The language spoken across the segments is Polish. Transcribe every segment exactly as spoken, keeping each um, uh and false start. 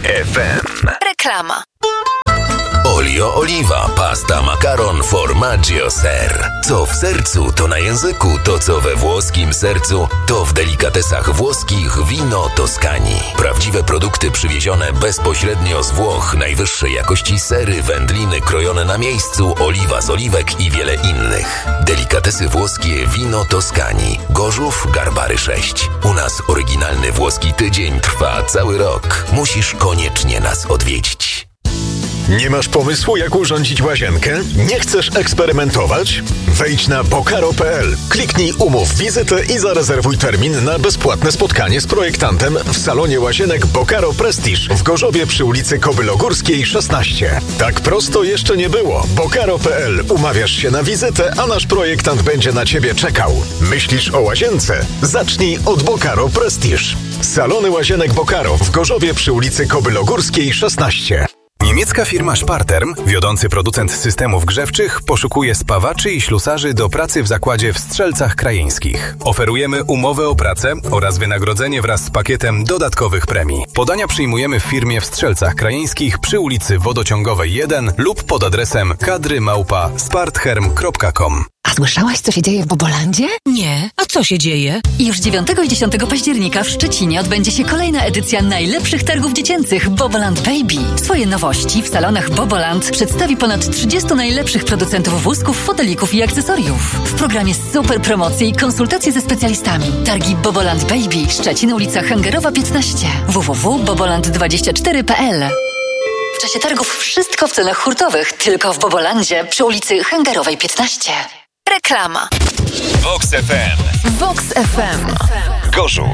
F M. Reklama. Olio Oliva, pasta makaron formaggio ser. Co w sercu, to na języku, to co we włoskim sercu, to w delikatesach włoskich wino Toskanii. Prawdziwe produkty przywiezione bezpośrednio z Włoch, najwyższej jakości sery, wędliny krojone na miejscu, oliwa z oliwek i wiele innych. Delikatesy włoskie wino Toskanii. Gorzów, Garbary sześć. U nas oryginalny włoski tydzień trwa cały rok. Musisz koniecznie nas odwiedzić. Nie masz pomysłu, jak urządzić łazienkę? Nie chcesz eksperymentować? Wejdź na bokaro kropka p l, kliknij umów wizytę i zarezerwuj termin na bezpłatne spotkanie z projektantem w salonie łazienek Bokaro Prestige w Gorzowie przy ulicy Kobylogórskiej szesnaście. Tak prosto jeszcze nie było. bokaro kropka p l. Umawiasz się na wizytę, a nasz projektant będzie na ciebie czekał. Myślisz o łazience? Zacznij od Bokaro Prestige. Salony łazienek Bokaro w Gorzowie przy ulicy Kobylogórskiej szesnaście. Niemiecka firma Sparterm, wiodący producent systemów grzewczych, poszukuje spawaczy i ślusarzy do pracy w zakładzie w Strzelcach Krajeńskich. Oferujemy umowę o pracę oraz wynagrodzenie wraz z pakietem dodatkowych premii. Podania przyjmujemy w firmie w Strzelcach Krajeńskich przy ulicy Wodociągowej jeden lub pod adresem kadry małpa spartherm kropka com. A słyszałaś, co się dzieje w Bobolandzie? Nie. A co się dzieje? Już dziewiątego i dziesiątego października w Szczecinie odbędzie się kolejna edycja najlepszych targów dziecięcych Boboland Baby. Swoje nowości w salonach Boboland przedstawi ponad trzydziestu najlepszych producentów wózków, fotelików i akcesoriów. W programie super promocje i konsultacje ze specjalistami. Targi Boboland Baby, Szczecin, ulica Hangerowa piętnaście. w w w kropka boboland dwadzieścia cztery kropka p l. W czasie targów wszystko w cenach hurtowych, tylko w Bobolandzie przy ulicy Hangerowej piętnaście. Reklama. Vox F M. Vox F M. Gorzów.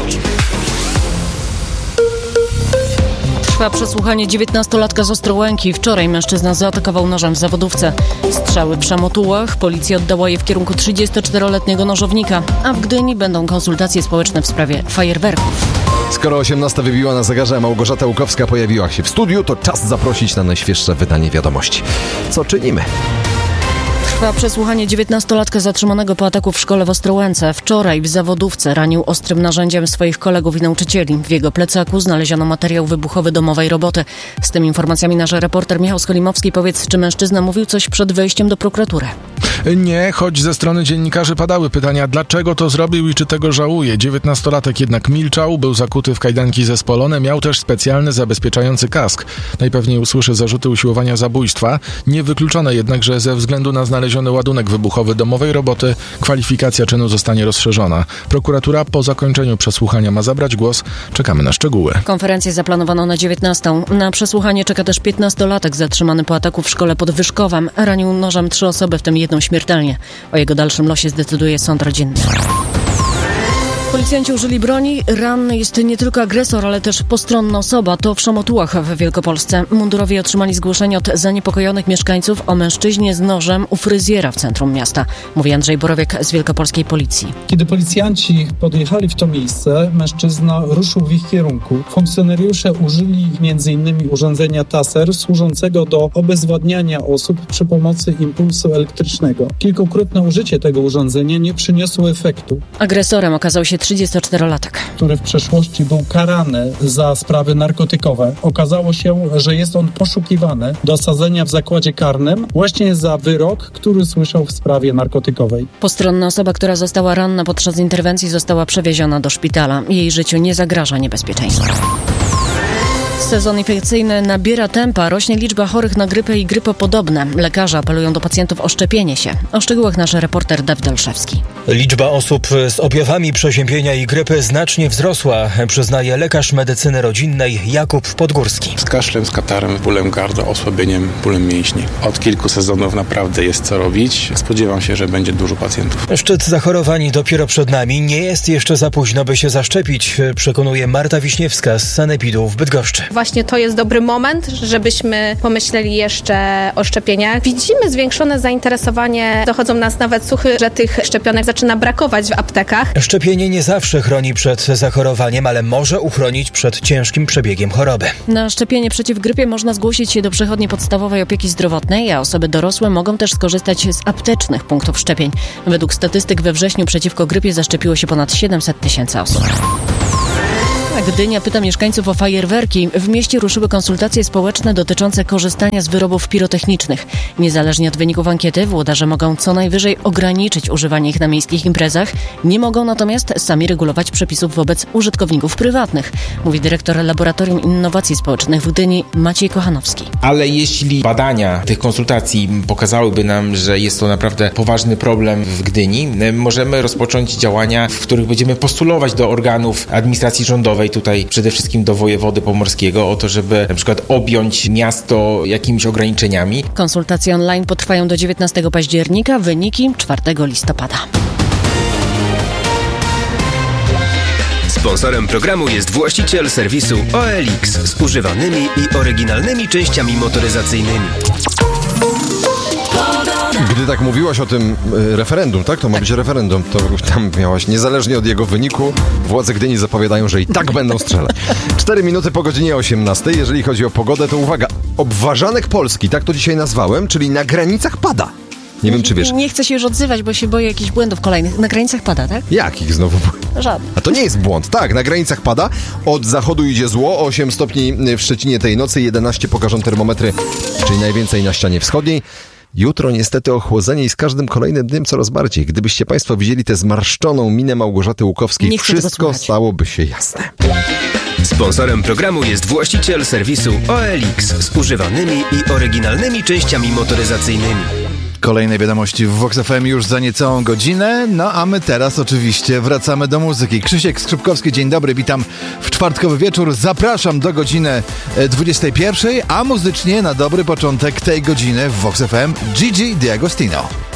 Trwa przesłuchanie dziewiętnastolatka z Ostrołęki. Wczoraj mężczyzna zaatakował nożem w zawodówce. Strzały w Szamotułach. Policja oddała je w kierunku trzydziestoczteroletniego nożownika. A w Gdyni będą konsultacje społeczne w sprawie fajerwerków. Skoro osiemnasta wybiła na zegarze, a Małgorzata Łukowska pojawiła się w studiu, to czas zaprosić na najświeższe wydanie wiadomości. Co czynimy? Trwa przesłuchanie dziewiętnastolatka zatrzymanego po ataku w szkole w Ostrołęce. Wczoraj w zawodówce ranił ostrym narzędziem swoich kolegów i nauczycieli. W jego plecaku znaleziono materiał wybuchowy domowej roboty. Z tymi informacjami nasz reporter Michał Skolimowski. Powiedz, czy mężczyzna mówił coś przed wejściem do prokuratury? Nie, choć ze strony dziennikarzy padały pytania, dlaczego to zrobił i czy tego żałuje. dziewiętnastolatek jednak milczał, był zakuty w kajdanki zespolone, miał też specjalny zabezpieczający kask. Najpewniej usłyszy zarzuty usiłowania zabójstwa. Niewykluczone jednak, że ze względu na znaleziony ładunek wybuchowy domowej roboty kwalifikacja czynu zostanie rozszerzona. Prokuratura po zakończeniu przesłuchania ma zabrać głos. Czekamy na szczegóły. Konferencję zaplanowano na dziewiętnastą. Na przesłuchanie czeka też piętnastolatek zatrzymany po ataku w szkole pod Wyszkowem. Ranił nożem trzy osoby, w tym jedną śmiertelnie. O jego dalszym losie zdecyduje sąd rodzinny. Policjanci użyli broni. Ranny jest nie tylko agresor, ale też postronna osoba. To w Szamotułach w Wielkopolsce. Mundurowi otrzymali zgłoszenie od zaniepokojonych mieszkańców o mężczyźnie z nożem u fryzjera w centrum miasta. Mówi Andrzej Borowiek z Wielkopolskiej Policji. Kiedy policjanci podjechali w to miejsce, mężczyzna ruszył w ich kierunku. Funkcjonariusze użyli między innymi urządzenia taser służącego do obezwładniania osób przy pomocy impulsu elektrycznego. Kilkukrotne użycie tego urządzenia nie przyniosło efektu. Agresorem okazał się trzydziestoczterolatek, który w przeszłości był karany za sprawy narkotykowe. Okazało się, że jest on poszukiwany do sadzenia w zakładzie karnym właśnie za wyrok, który słyszał w sprawie narkotykowej. Postronna osoba, która została ranna podczas interwencji, została przewieziona do szpitala. Jej życiu nie zagraża niebezpieczeństwo. Sezon infekcyjny nabiera tempa, rośnie liczba chorych na grypę i grypopodobne. Lekarze apelują do pacjentów o szczepienie się. O szczegółach nasz reporter Dawid Olszewski. Liczba osób z objawami przeziębienia i grypy znacznie wzrosła, przyznaje lekarz medycyny rodzinnej Jakub Podgórski. Z kaszlem, z katarem, bólem gardła, osłabieniem, bólem mięśni. Od kilku sezonów naprawdę jest co robić. Spodziewam się, że będzie dużo pacjentów. Szczyt zachorowań dopiero przed nami. Nie jest jeszcze za późno, by się zaszczepić, przekonuje Marta Wiśniewska z Sanepidu w Bydgoszczy. Właśnie to jest dobry moment, żebyśmy pomyśleli jeszcze o szczepieniach. Widzimy zwiększone zainteresowanie, dochodzą nas nawet słuchy, że tych szczepionek zaczyna brakować w aptekach. Szczepienie nie zawsze chroni przed zachorowaniem, ale może uchronić przed ciężkim przebiegiem choroby. Na szczepienie przeciw grypie można zgłosić się do przychodni podstawowej opieki zdrowotnej, a osoby dorosłe mogą też skorzystać z aptecznych punktów szczepień. Według statystyk we wrześniu przeciwko grypie zaszczepiło się ponad siedemset tysięcy osób. A Gdynia pyta mieszkańców o fajerwerki. W mieście ruszyły konsultacje społeczne dotyczące korzystania z wyrobów pirotechnicznych. Niezależnie od wyników ankiety włodarze mogą co najwyżej ograniczyć używanie ich na miejskich imprezach. Nie mogą natomiast sami regulować przepisów wobec użytkowników prywatnych, mówi dyrektor Laboratorium Innowacji Społecznych w Gdyni Maciej Kochanowski. Ale jeśli badania tych konsultacji pokazałyby nam, że jest to naprawdę poważny problem w Gdyni, możemy rozpocząć działania, w których będziemy postulować do organów administracji rządowej, tutaj przede wszystkim do wojewody pomorskiego, o to, żeby na przykład objąć miasto jakimiś ograniczeniami. Konsultacje online potrwają do dziewiętnastego października, wyniki czwartego listopada. Sponsorem programu jest właściciel serwisu O L X z używanymi i oryginalnymi częściami motoryzacyjnymi. Gdy tak mówiłaś o tym y, referendum, tak? To ma być referendum. To tam miałaś, niezależnie od jego wyniku, władze Gdyni zapowiadają, że i tak będą strzelać. Cztery minuty po godzinie osiemnastej. Jeżeli chodzi o pogodę, to uwaga, obważanek Polski, tak to dzisiaj nazwałem, czyli na granicach pada. Nie wiem, czy wiesz. Nie chcę się już odzywać, bo się boję jakichś błędów kolejnych. Na granicach pada, tak? Jakich znowu? Żadnych. A to nie jest błąd. Tak, na granicach pada. Od zachodu idzie zło. osiem stopni w Szczecinie tej nocy, jedenaście pokażą termometry, czyli najwięcej na ścianie wschodniej. Jutro niestety ochłodzenie i z każdym kolejnym dniem coraz bardziej. Gdybyście Państwo widzieli tę zmarszczoną minę Małgorzaty Łukowskiej, wszystko stałoby się jasne. Sponsorem programu jest właściciel serwisu O L X z używanymi i oryginalnymi częściami motoryzacyjnymi. Kolejne wiadomości w Vox F M już za niecałą godzinę, no a my teraz oczywiście wracamy do muzyki. Krzysiek Skrzypkowski, dzień dobry, witam w czwartkowy wieczór. Zapraszam do godziny dwudziestej pierwszej, a muzycznie na dobry początek tej godziny w Vox F M Gigi D'Agostino.